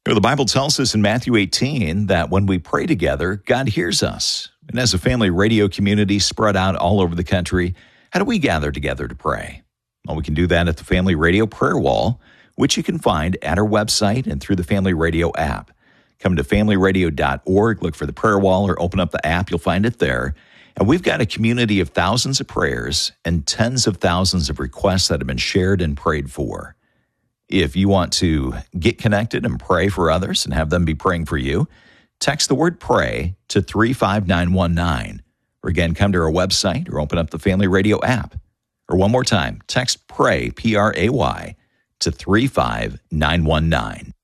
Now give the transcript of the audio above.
Well, the Bible tells us in Matthew 18 that when we pray together, God hears us. And as a family radio community spread out all over the country, how do we gather together to pray? Well, we can do that at the Family Radio Prayer Wall, which you can find at our website and through the Family Radio app. Come to familyradio.org, look for the prayer wall, or open up the app. You'll find it there. And we've got a community of thousands of prayers and tens of thousands of requests that have been shared and prayed for. If you want to get connected and pray for others and have them be praying for you, text the word pray to 35919. Or again, come to our website or open up the Family Radio app. Or one more time, text PRAY, P-R-A-Y, to 35919.